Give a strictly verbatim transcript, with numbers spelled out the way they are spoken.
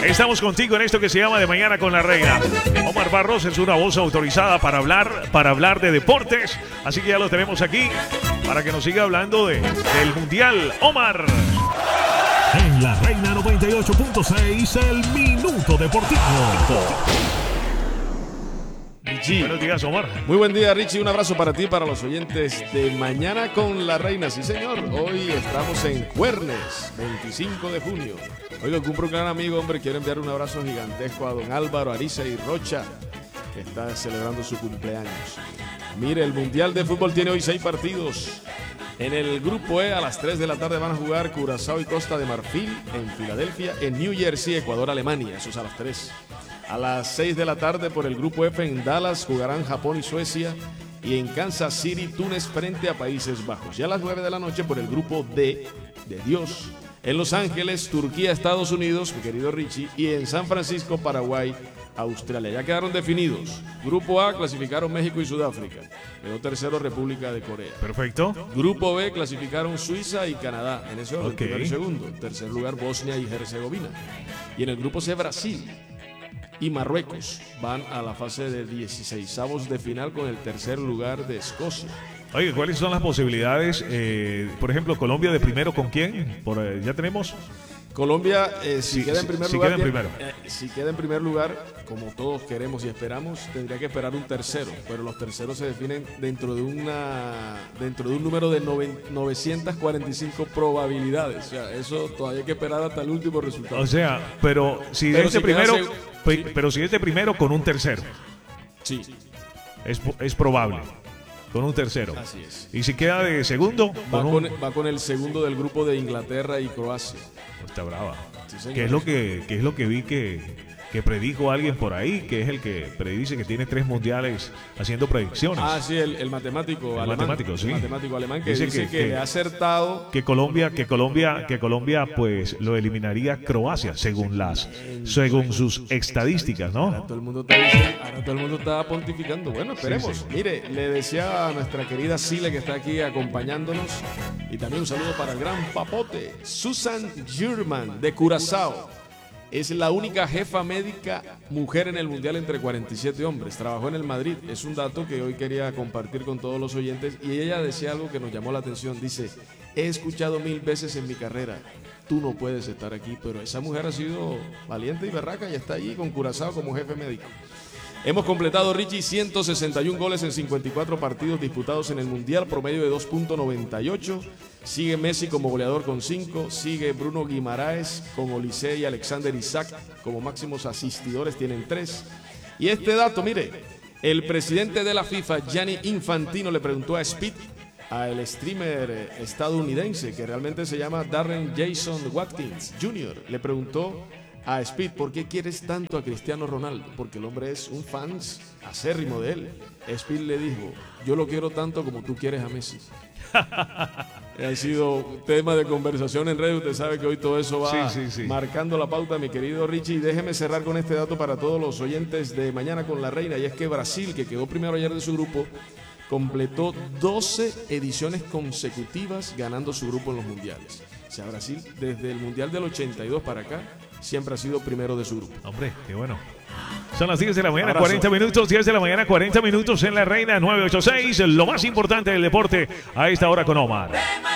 Estamos contigo en esto que se llama De Mañana con la Reina. Omar Barros es una voz autorizada para hablar, para hablar de deportes. Así que ya lo tenemos aquí para que nos siga hablando de, del Mundial. Omar. En la Reina noventa y ocho punto seis, el Minuto Deportivo. Richie. Buenos días, Omar. Muy buen día, Richie. Un abrazo para ti y para los oyentes de Mañana con la Reina. Sí, señor. Hoy estamos en Juernes, veinticinco de junio. Oiga, cumple un gran amigo, hombre. Quiero enviar un abrazo gigantesco a don Álvaro Ariza y Rocha, que está celebrando su cumpleaños. Mire, el Mundial de Fútbol tiene hoy seis partidos. En el Grupo E, a las tres de la tarde van a jugar Curazao y Costa de Marfil en Filadelfia. En New Jersey, Ecuador, Alemania. Eso es a las tres. A las seis de la tarde por el Grupo F en Dallas jugarán Japón y Suecia. Y en Kansas City, Túnez frente a Países Bajos. Y a las nueve de la noche por el Grupo D de Dios. En Los Ángeles, Turquía, Estados Unidos, mi querido Richie. Y en San Francisco, Paraguay, Australia. Ya quedaron definidos. Grupo A clasificaron México y Sudáfrica. Quedó tercero República de Corea. Perfecto. Grupo B clasificaron Suiza y Canadá. En ese orden, Okay. primero y segundo. En tercer lugar, Bosnia y Herzegovina. Y en el Grupo C, Brasil y Marruecos van a la fase de dieciseisavos de final con el tercer lugar de Escocia. Oye, ¿cuáles son las posibilidades? Eh, por ejemplo, Colombia de primero, ¿con quién? Por, eh, ¿Ya tenemos? Colombia, eh, si Sí, queda en sí, primer si lugar, queda en primero. eh, si queda en primer lugar, como todos queremos y esperamos, tendría que esperar un tercero, pero los terceros se definen dentro de una dentro de un número de noven, novecientas cuarenta y cinco probabilidades. O sea, eso todavía hay que esperar hasta el último resultado. O sea, pero si Pero este si queda primero, seg- pe- sí. pero si este primero con un tercero, Sí, es, es probable. Con un tercero. así es. Y si queda de segundo, Va con con, un... va con el segundo del grupo de Inglaterra y Croacia. Está brava. Sí, señor. ¿Qué es lo que, qué es lo que vi que, que predijo alguien por ahí? Que es el que predice que tiene tres mundiales haciendo predicciones. Ah, sí, el, el matemático El alemán. matemático, sí. El matemático alemán que Dice dice, que- que, que- le ha acertado. Que Colombia, que Colombia, que Colombia, pues lo eliminaría Croacia según las, según sus estadísticas, Ahora ¿no? todo el mundo está diciendo- ahora todo el mundo está pontificando. Bueno, esperemos. Sí, sí. Mire, le decía a nuestra querida Sile que está aquí acompañándonos. Y también un saludo para el gran papote, Susan German de Curazao. Es la única jefa médica mujer en el Mundial entre cuarenta y siete hombres. Trabajó en el Madrid. Es un dato que hoy quería compartir con todos los oyentes. Y ella decía algo que nos llamó la atención. Dice, he escuchado mil veces en mi carrera, tú no puedes estar aquí. Pero esa mujer ha sido valiente y berraca y está allí con Curazao como jefe médico. Hemos completado, Richie, ciento sesenta y uno goles en cincuenta y cuatro partidos disputados en el Mundial, promedio de dos punto noventa y ocho. Sigue Messi como goleador con cinco. Sigue Bruno Guimaraes con Olise y Alexander Isaac como máximos asistidores, tienen tres. Y este dato, mire, el presidente de la FIFA, Gianni Infantino, le preguntó a Speed, al streamer estadounidense que realmente se llama Darren Jason Watkins junior, le preguntó a Speed, ¿por qué quieres tanto a Cristiano Ronaldo? Porque el hombre es un fan acérrimo de él. Speed le dijo, yo lo quiero tanto como tú quieres a Messi. Ha sido tema de conversación en redes. Usted sabe que hoy todo eso va Sí, sí, sí. marcando la pauta, mi querido Richie. Y déjeme cerrar con este dato para todos los oyentes de Mañana con la Reina. Y es que Brasil, que quedó primero ayer de su grupo, completó doce ediciones consecutivas ganando su grupo en los mundiales. O sea, Brasil, desde el Mundial del ochenta y dos para acá, siempre ha sido primero de su grupo. Hombre, qué bueno. Son las diez de la mañana, Abrazo. cuarenta minutos, diez de la mañana, cuarenta minutos en la Reina nueve ocho seis, lo más importante del deporte a esta hora con Omar.